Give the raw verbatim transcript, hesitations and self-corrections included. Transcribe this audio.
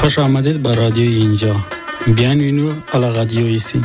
خوش آمدید به رادیوی اینجا. بیانوینو علا رادیوی سی.